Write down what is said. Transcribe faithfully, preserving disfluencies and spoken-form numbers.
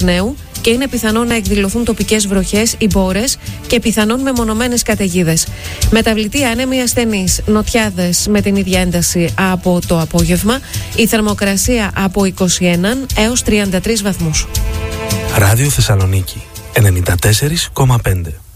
νέου και είναι πιθανό να εκδηλωθούν τοπικές βροχές ή μπόρες και πιθανόν μεμονωμένες καταιγίδες. Μεταβλητή άνεμοι ασθενείς, νοτιάδες με την ίδια ένταση από το απόγευμα. Η θερμοκρασία από είκοσι ένα έως τριάντα τρεις βαθμούς. Ράδιο Θεσσαλονίκη ενενήντα τέσσερα κόμμα πέντε.